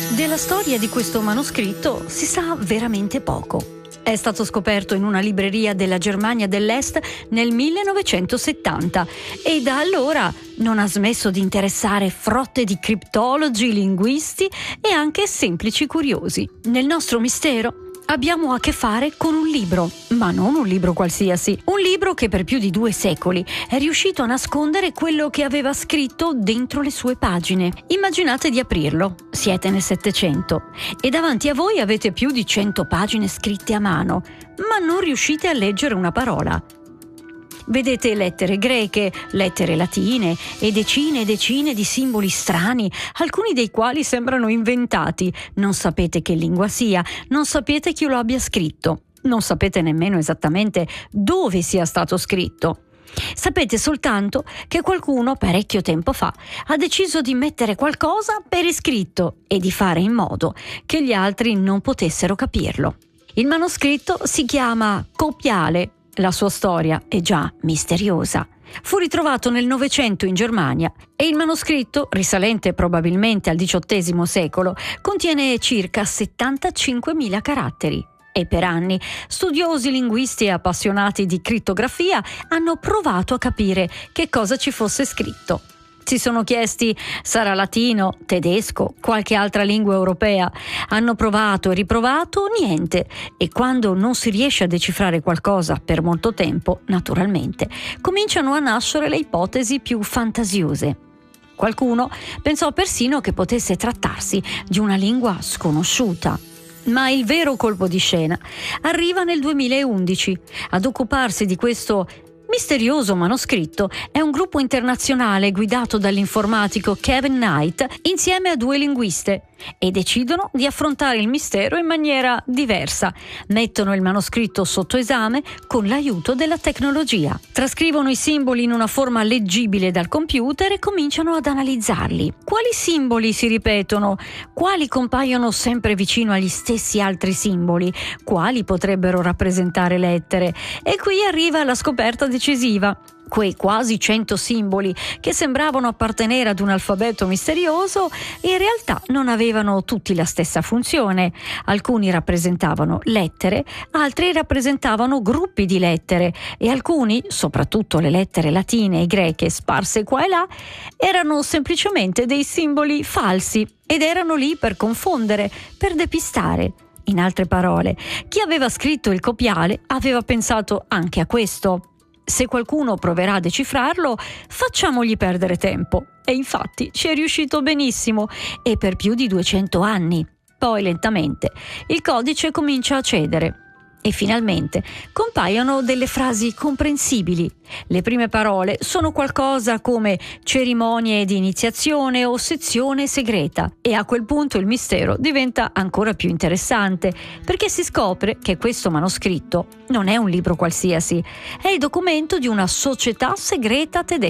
Della storia di questo manoscritto si sa veramente poco. È stato scoperto in una libreria della Germania dell'Est nel 1970 e da allora non ha smesso di interessare frotte di criptologi, linguisti e anche semplici curiosi. Nel nostro mistero abbiamo a che fare con un libro, ma non un libro qualsiasi. Un libro che per più di 2 secoli è riuscito a nascondere quello che aveva scritto dentro le sue pagine. Immaginate di aprirlo. Siete nel Settecento e davanti a voi avete più di 100 pagine scritte a mano, ma non riuscite a leggere una parola. Vedete lettere greche, lettere latine e decine di simboli strani, alcuni dei quali sembrano inventati. Non sapete che lingua sia, non sapete chi lo abbia scritto, non sapete nemmeno esattamente dove sia stato scritto. Sapete soltanto che qualcuno parecchio tempo fa ha deciso di mettere qualcosa per iscritto e di fare in modo che gli altri non potessero capirlo. Il manoscritto si chiama Copiale. La sua storia è già misteriosa. Fu ritrovato nel Novecento in Germania e il manoscritto, risalente probabilmente al XVIII secolo, contiene circa 75.000 caratteri. E per anni studiosi, linguisti e appassionati di crittografia hanno provato a capire che cosa ci fosse scritto. Si sono chiesti: sarà latino, tedesco, qualche altra lingua europea? Hanno provato e riprovato, niente. E quando non si riesce a decifrare qualcosa per molto tempo, naturalmente, cominciano a nascere le ipotesi più fantasiose. Qualcuno pensò persino che potesse trattarsi di una lingua sconosciuta. Ma il vero colpo di scena arriva nel 2011. Ad occuparsi di questo misterioso manoscritto è un gruppo internazionale guidato dall'informatico Kevin Knight insieme a 2 linguiste e decidono di affrontare il mistero in maniera diversa. Mettono il manoscritto sotto esame con l'aiuto della tecnologia. Trascrivono i simboli in una forma leggibile dal computer e cominciano ad analizzarli. Quali simboli si ripetono? Quali compaiono sempre vicino agli stessi altri simboli? Quali potrebbero rappresentare lettere? E qui arriva la scoperta decisiva. Quei quasi 100 simboli che sembravano appartenere ad un alfabeto misterioso in realtà non avevano tutti la stessa funzione. Alcuni rappresentavano lettere, altri rappresentavano gruppi di lettere e alcuni, soprattutto le lettere latine e greche sparse qua e là, erano semplicemente dei simboli falsi ed erano lì per confondere, per depistare. In altre parole, chi aveva scritto il copiale aveva pensato anche a questo. Se qualcuno proverà a decifrarlo, facciamogli perdere tempo. E infatti ci è riuscito benissimo e per più di 200 anni. Poi lentamente il codice comincia a cedere e finalmente compaiono delle frasi comprensibili. Le prime parole sono qualcosa come cerimonie di iniziazione o sezione segreta e a quel punto il mistero diventa ancora più interessante perché si scopre che questo manoscritto non è un libro qualsiasi, è il documento di una società segreta tedesca